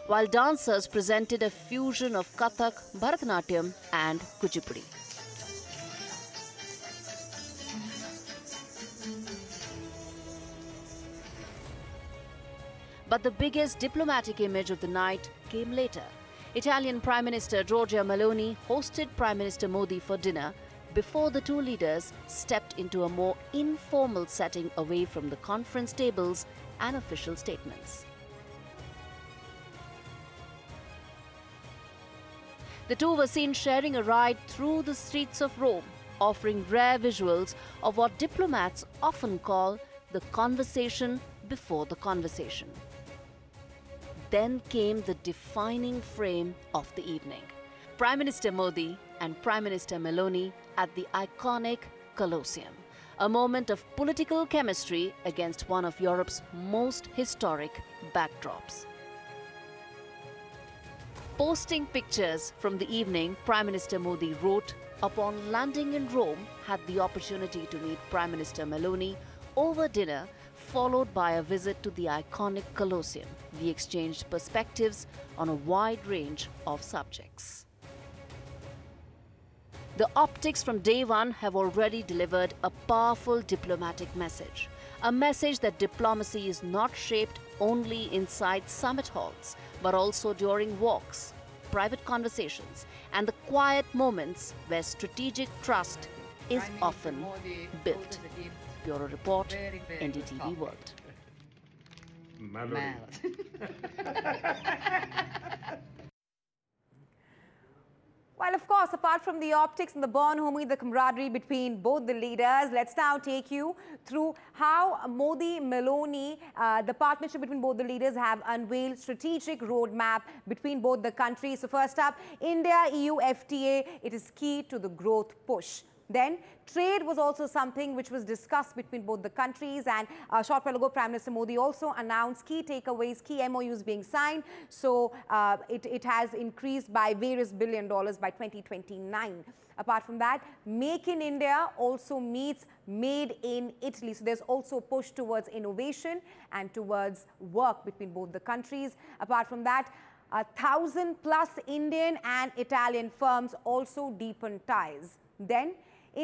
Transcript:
while dancers presented a fusion of Kathak, Bharatanatyam and Kuchipudi. But the biggest diplomatic image of the night came later. Italian Prime Minister Giorgia Meloni hosted Prime Minister Modi for dinner before the two leaders stepped into a more informal setting away from the conference tables and official statements. The two were seen sharing a ride through the streets of Rome, offering rare visuals of what diplomats often call the conversation before the conversation. Then came the defining frame of the evening. Prime Minister Modi and Prime Minister Meloni at the iconic Colosseum, a moment of political chemistry against one of Europe's most historic backdrops. Posting pictures from the evening, Prime Minister Modi wrote, "Upon landing in Rome, had the opportunity to meet Prime Minister Meloni over dinner, followed by a visit to the iconic Colosseum. We exchanged perspectives on a wide range of subjects." The optics from day one have already delivered a powerful diplomatic message. A message that diplomacy is not shaped only inside summit halls, but also during walks, private conversations, and the quiet moments where strategic trust is often built. Bureau Report, NDTV World. Well, of course, apart from the optics and the bonhomie, the camaraderie between both the leaders, let's now take you through how Modi-Meloni, the partnership between both the leaders, have unveiled strategic roadmap between both the countries. So first up, India-EU FTA, it is key to the growth push. Then, trade was also something which was discussed between both the countries, and a short while ago, Prime Minister Modi also announced key takeaways, key MOUs being signed. So, it has increased by various $1 billion by 2029. Apart from that, Make in India also meets Made in Italy. So, there's also a push towards innovation and towards work between both the countries. Apart from that, 1,000+ Indian and Italian firms also deepen ties. Then,